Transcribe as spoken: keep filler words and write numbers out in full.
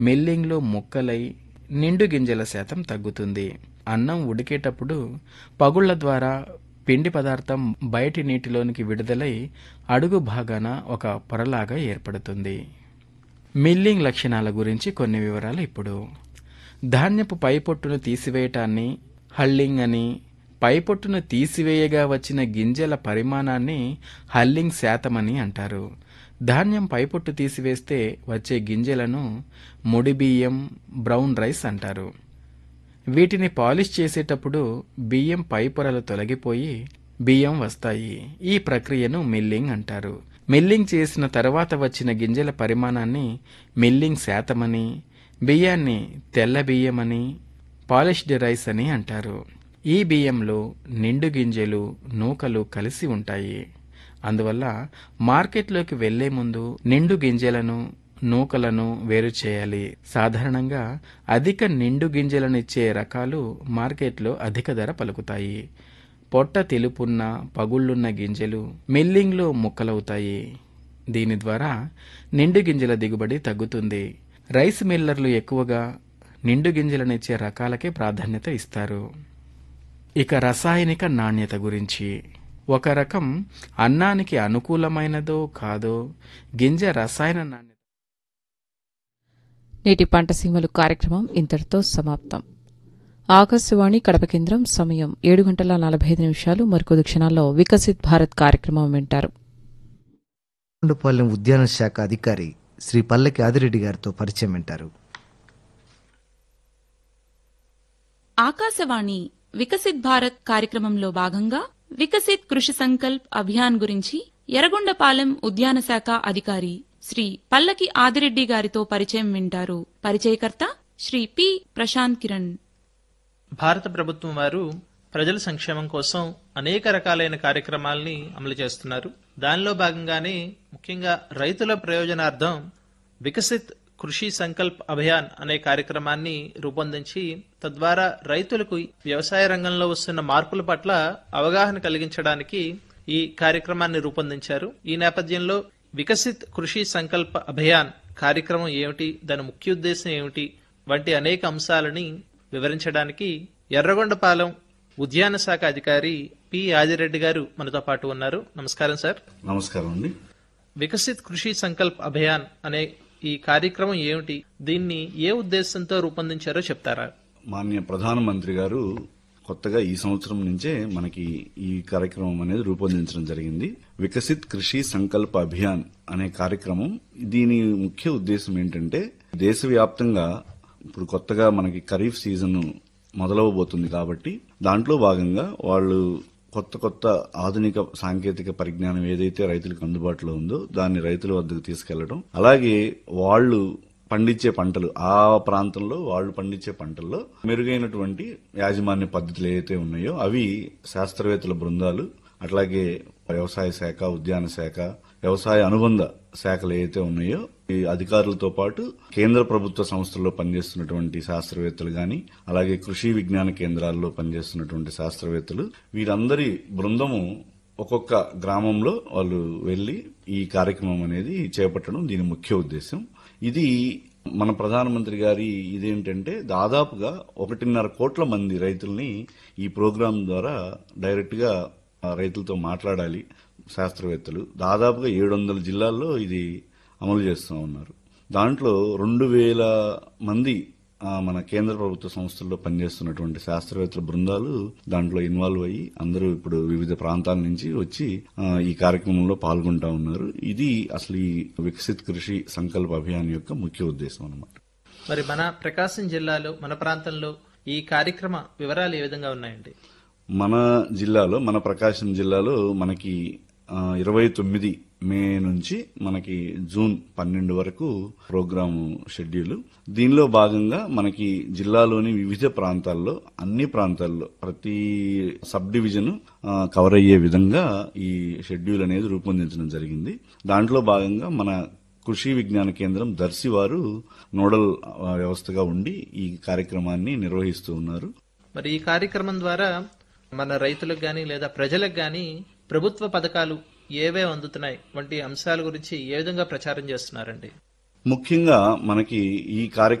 మిల్లింగ్లో ముక్కలై నిండు గింజల శాతం తగ్గుతుంది. అన్నం ఉడికేటప్పుడు పగుళ్ల ద్వారా పిండి పదార్థం బయటి నీటిలోనికి విడుదలై అడుగు భాగాన ఒక పొరలాగా ఏర్పడుతుంది. మిల్లింగ్ లక్షణాల గురించి కొన్ని వివరాలు ఇప్పుడు. ధాన్యపు పైపొట్టును తీసివేయటాన్ని హల్లింగ్ అని, పైపొట్టును తీసివేయగా వచ్చిన గింజల పరిమాణాన్ని హల్లింగ్ శాతమని అంటారు. ధాన్యం పైపొట్టు తీసివేస్తే వచ్చే గింజలను ముడి బియ్యం, బ్రౌన్ రైస్ అంటారు. వీటిని పాలిష్ చేసేటప్పుడు బియ్యం పై పొరలు తొలగిపోయి బియ్యం వస్తాయి. ఈ ప్రక్రియను మిల్లింగ్ అంటారు. మిల్లింగ్ చేసిన తర్వాత వచ్చిన గింజల పరిమాణాన్ని మిల్లింగ్ శాతమని, బియ్యాన్ని తెల్ల బియ్యమని, పాలిష్డ్ రైస్ అని అంటారు. ఈ బియ్యంలో నిండు గింజలు, నూకలు కలిసి ఉంటాయి. అందువల్ల మార్కెట్లోకి వెళ్లే ముందు నిండు గింజలను, నూకలను వేరు చేయాలి. సాధారణంగా అధిక నిండు గింజలనిచ్చే రకాలు మార్కెట్లో అధిక ధర పలుకుతాయి. పొట్ట తెలుపున్న, పగుళ్లున్న గింజలు మిల్లింగ్లో ముక్కలవుతాయి. దీని ద్వారా నిండు గింజల దిగుబడి తగ్గుతుంది. రైస్ మిల్లర్లు ఎక్కువగా నిండు గింజలనిచ్చే రకాలకే ప్రాధాన్యత ఇస్తారు. ఇక రసాయనిక నాణ్యత గురించి. ఒక రకం అన్నానికి అనుకూలమైనదో కాదో గింజ రసాయన నాణ్యత. నేటి పంట సీమలు కార్యక్రమం ఇంతటితో సమాప్తం. ఆకాశవాణి కడప కేంద్రం. సమయం ఏడు గంటల నలభై ఐదు నిమిషాలు. మరికొద్ది క్షణాల్లో వికసిత్ భారత్ కార్యక్రమం వింటారు. కొండపాలెం ఉద్యాన శాఖ అధికారి శ్రీ పల్లకి ఆదిరెడ్డి గారితో పరిచయం వింటారు. ఆకాశవాణి వికసిత్ భారత్ కార్యక్రమంలో భాగంగా వికసిత్ కృషి సంకల్ప్ అభియాన్ గురించి ఎర్రగొండపాలెం ఉద్యాన శాఖ అధికారి శ్రీ పల్లకి ఆదిరెడ్డి గారితో పరిచయం వింటారు. పరిచయకర్త శ్రీ పి ప్రశాంత్ కిరణ్. భారత ప్రభుత్వం వారు ప్రజల సంక్షేమం కోసం అనేక రకాలైన కార్యక్రమాల్ని అమలు చేస్తున్నారు. దానిలో భాగంగానే ముఖ్యంగా రైతుల ప్రయోజనార్థం వికసిత్ కృషి సంకల్ప్ అభియాన్ అనే కార్యక్రమాన్ని రూపొందించి తద్వారా రైతులకు వ్యవసాయ రంగంలో వస్తున్న మార్పుల పట్ల అవగాహన కలిగించడానికి ఈ కార్యక్రమాన్ని రూపొందించారు. ఈ నేపథ్యంలో వికసిత్ కృషి సంకల్ప అభియాన్ కార్యక్రమం ఏమిటి, దాని ముఖ్య ఉద్దేశం ఏమిటి వంటి అనేక అంశాలని వివరించడానికి ఎర్రగొండపాలెం ఉద్యాన శాఖ అధికారి పి ఆదిరెడ్డి గారు మనతో పాటు ఉన్నారు. నమస్కారం సార్. నమస్కారం అండి. వికసిత్ కృషి సంకల్ప్ అభియాన్ అనే ఈ కార్యక్రమం ఏమిటి, దీన్ని ఏ ఉద్దేశంతో రూపొందించారో చెప్తారా? మాన్య ప్రధానమంత్రి గారు కొత్తగా ఈ సంవత్సరం నుంచే మనకి ఈ కార్యక్రమం అనేది రూపొందించడం జరిగింది. వికసిత్ కృషి సంకల్ప అభియాన్ అనే కార్యక్రమం. దీని ముఖ్య ఉద్దేశం ఏంటంటే దేశవ్యాప్తంగా ఇప్పుడు కొత్తగా మనకి ఖరీఫ్ సీజన్ మొదలవబోతుంది కాబట్టి దాంట్లో భాగంగా వాళ్ళు కొత్త కొత్త ఆధునిక సాంకేతిక పరిజ్ఞానం ఏదైతే రైతులకు అందుబాటులో ఉందో దాన్ని రైతుల వద్దకు తీసుకెళ్లడం, అలాగే వాళ్ళు పండించే పంటలు ఆ ప్రాంతంలో వాళ్ళు పండించే పంటల్లో మెరుగైనటువంటి యాజమాన్య పద్ధతులు ఏవైతే ఉన్నాయో అవి శాస్త్రవేత్తల బృందాలు, అట్లాగే వ్యవసాయ శాఖ, ఉద్యాన శాఖ, వ్యవసాయ అనుబంధ శాఖలు ఏవైతే ఉన్నాయో ఈ అధికారులతో పాటు కేంద్ర ప్రభుత్వ సంస్థల్లో పనిచేస్తున్నటువంటి శాస్త్రవేత్తలు గాని, అలాగే కృషి విజ్ఞాన కేంద్రాల్లో పనిచేస్తున్నటువంటి శాస్త్రవేత్తలు, వీరందరి బృందము ఒక్కొక్క గ్రామంలో వాళ్ళు వెళ్లి ఈ కార్యక్రమం అనేది చేపట్టడం దీని ముఖ్య ఉద్దేశం. ఇది మన ప్రధానమంత్రి గారి ఇదేంటంటే దాదాపుగా ఒకటిన్నర కోట్ల మంది రైతుల్ని ఈ ప్రోగ్రాం ద్వారా డైరెక్ట్ గా రైతులతో మాట్లాడాలి శాస్త్రవేత్తలు. దాదాపుగా ఏడు వందల జిల్లాల్లో ఇది అమలు చేస్తూ ఉన్నారు. దాంట్లో రెండు వేల మంది మన కేంద్ర ప్రభుత్వ సంస్థల్లో పనిచేస్తున్నటువంటి శాస్త్రవేత్తల బృందాలు దాంట్లో ఇన్వాల్వ్ అయ్యి అందరూ ఇప్పుడు వివిధ ప్రాంతాల నుంచి వచ్చి ఈ కార్యక్రమంలో పాల్గొంటా ఉన్నారు. ఇది అసలు ఈ వికసిత్ కృషి సంకల్ప అభియాన్ యొక్క ముఖ్య ఉద్దేశం అన్నమాట. మరి మన ప్రకాశం జిల్లాలో, మన ప్రాంతంలో ఈ కార్యక్రమ వివరాలు ఏ విధంగా ఉన్నాయండి? మన జిల్లాలో, మన ప్రకాశం జిల్లాలో మనకి ఇరవై తొమ్మిది మే నుంచి మనకి జూన్ పన్నెండు వరకు ప్రోగ్రాము షెడ్యూల్. దీనిలో భాగంగా మనకి జిల్లాలోని వివిధ ప్రాంతాల్లో, అన్ని ప్రాంతాల్లో ప్రతి సబ్ డివిజన్ కవర్ అయ్యే విధంగా ఈ షెడ్యూల్ అనేది రూపొందించడం జరిగింది. దాంట్లో భాగంగా మన కృషి విజ్ఞాన కేంద్రం దర్శి వారు నోడల్ వ్యవస్థగా ఉండి ఈ కార్యక్రమాన్ని నిర్వహిస్తూ ఉన్నారు. మరి ఈ కార్యక్రమం ద్వారా మన రైతులకు గాని లేదా ప్రజలకు గాని ప్రభుత్వ పథకాలు ఏవే అందుతున్నాయి వంటి అంశాల గురించి ఏ విధంగా ప్రచారం చేస్తున్నారండి? ముఖ్యంగా మనకి ఈ కార్యక్రమం